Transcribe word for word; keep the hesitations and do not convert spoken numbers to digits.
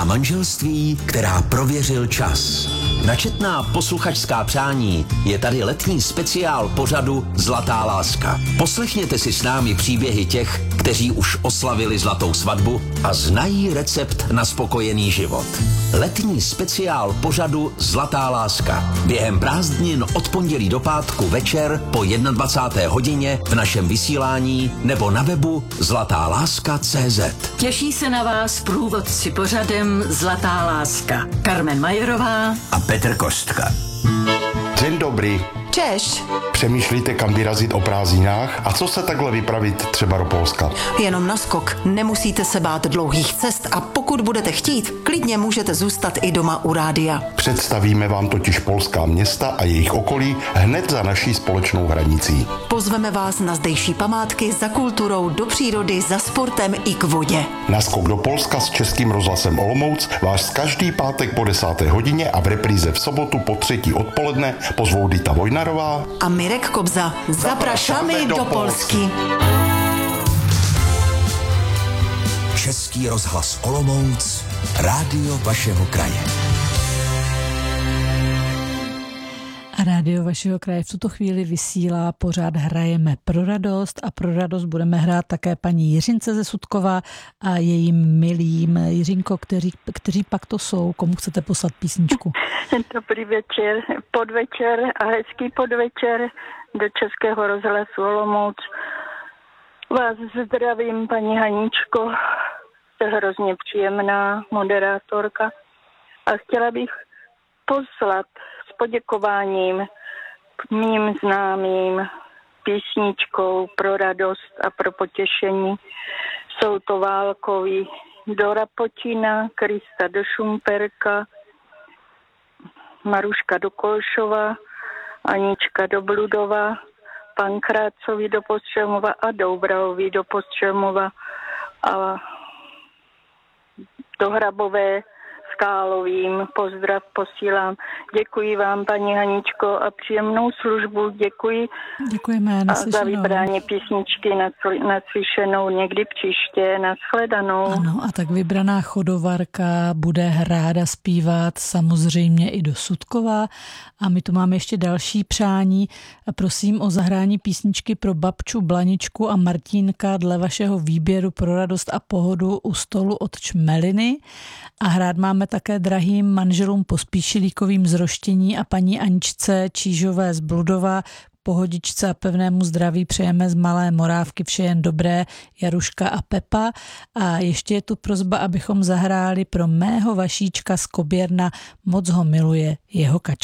manželství, která prověřil čas. Na četná posluchačská přání je tady letní speciál pořadu Zlatá láska. Poslechněte si s námi příběhy těch, kteří už oslavili zlatou svatbu a znají recept na spokojený život. Letní speciál pořadu Zlatá láska. Během prázdnin od pondělí do pátku večer po dvacáté jedné hodině v našem vysílání nebo na webu zlatá láska tečka cé zet. Těší se na vás průvodci pořadem Zlatá láska. Carmen Majerová a Petr Kostka. Dzień dobry. Češ. Přemýšlíte, kam vyrazit o prázdninách? A co se takhle vypravit třeba do Polska? Jenom na skok. Nemusíte se bát dlouhých cest a pokud budete chtít, klidně můžete zůstat i doma u rádia. Představíme vám totiž polská města a jejich okolí hned za naší společnou hranicí. Pozveme vás na zdejší památky, za kulturou, do přírody, za sportem i k vodě. Na skok do Polska s Českým rozhlasem Olomouc vás každý pátek po desáté hodině a v repríze v sobotu po třetí odpoledne pozvou Dita Vojnarová a Mirek Kobza. Zapraszamy do Polski. Český rozhlas Olomouc, rádio vašeho kraje. A rádio vašeho kraje v tuto chvíli vysílá pořád Hrajeme pro radost a pro radost budeme hrát také paní Jiřince ze Sutkova a jejím milým. Jiřinko, kteří, kteří pak to jsou? Komu chcete poslat písničku? Dobrý večer, podvečer a hezký podvečer do Českého rozhlasu Olomouc. Vás zdravím, paní Haničko, jste hrozně příjemná moderátorka a chtěla bych poslat s poděkováním mým známým písničkou pro radost a pro potěšení. Jsou to Válkovi do Rapotina, Krista do Šumperka, Maruška do Kolšova, Anička do Bludova, Pankrácovi do Postřemova a Doubravovi do Postřemova a do Hrabové Skálovým. Pozdrav posílám. Děkuji vám, paní Haničko, a příjemnou službu. Děkuji. Děkujeme. A za vybrání písničky naslyšenou někdy příště. Nashledanou. Ano, a tak vybraná chodovarka bude ráda zpívat samozřejmě i do Sutkova. A my tu máme ještě další přání. Prosím o zahrání písničky pro babču Blaničku a Martínka dle vašeho výběru pro radost a pohodu u stolu od Čmeliny. A hrát máme také drahým manželům Pospíšilíkovým z Roštění a paní Aničce Čížové z Bludova, pohodičce a pevnému zdraví přejeme z Malé Morávky vše jen dobré, Jaruška a Pepa. A ještě je tu prosba, abychom zahráli pro mého Vašíčka z Koběrna, moc ho miluje jeho kačka.